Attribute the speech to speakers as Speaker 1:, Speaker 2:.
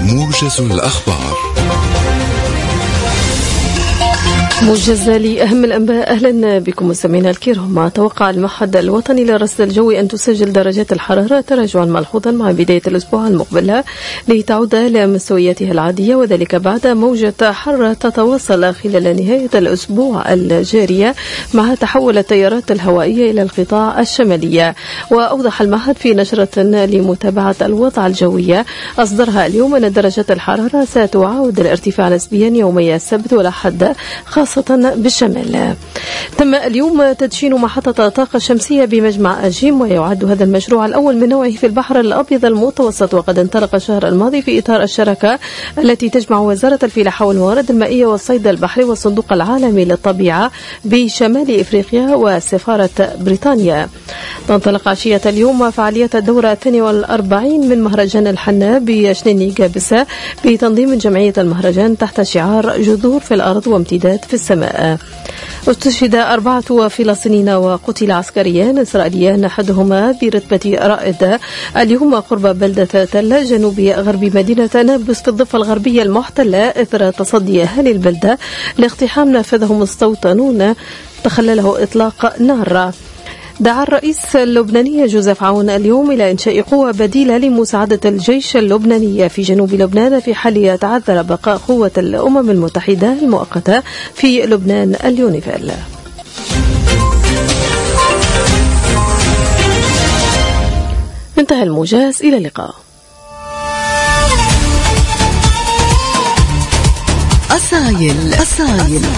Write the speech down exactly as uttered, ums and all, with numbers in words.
Speaker 1: موجز الأخبار.
Speaker 2: موجز لأهم الأنباء. أهلا بكم مستمعينا الكرام. توقع المعهد الوطني للرصد الجوي أن تسجل درجات الحرارة تراجعا ملحوظا مع بداية الأسبوع المقبل لتعود لمستوياتها العادية، وذلك بعد موجة حر تتواصل خلال نهاية الأسبوع الجارية مع تحول التيارات الهوائية إلى القطاع الشمالي. وأوضح المعهد في نشرة لمتابعة الوضع الجوي أصدرها اليوم أن درجات الحرارة ستعاود الارتفاع نسبيا يومي السبت والأحد خاصة بالشمال. تم اليوم تدشين محطة طاقة شمسية بمجمع أجيم، ويعد هذا المشروع الأول من نوعه في البحر الأبيض المتوسط، وقد انطلق الشهر الماضي في إطار الشراكة التي تجمع وزارة الفلاحة والموارد المائية والصيد البحري والصندوق العالمي للطبيعة بشمال إفريقيا وسفارة بريطانيا. تنطلق عشية اليوم فعالية الدورة الثانية والأربعين من مهرجان الحنة بشنيني جابسة بتنظيم جمعية المهرجان تحت شعار جذور في الأرض وامتداد في السماء. استشهد أربعة فلسطينيين وقتل عسكريان إسرائيليان أحدهما برتبة رائد اليوم قرب بلدة تل جنوب غرب مدينة نابلس في الضفة الغربية المحتلة إثر تصدي أهالي البلدة لاقتحام نفذه مستوطنون تخلله إطلاق نار. دعا الرئيس اللبناني جوزيف عون اليوم إلى إنشاء قوة بديلة لمساعدة الجيش اللبناني في جنوب لبنان في حال يتعذر بقاء قوة الأمم المتحدة المؤقتة في لبنان اليونيفيل. انتهى الموجز، إلى اللقاء.
Speaker 3: أصايل أصايل